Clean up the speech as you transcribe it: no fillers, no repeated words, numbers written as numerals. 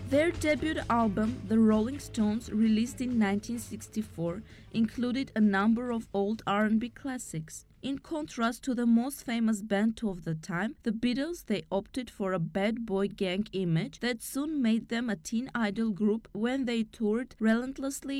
Their debut album, The Rolling Stones, released in 1964, included a number of old R&B classics. In contrast to the most famous band of the time, the Beatles, they opted for a bad boy gang image that soon made them a teen idol group when they toured relentlessly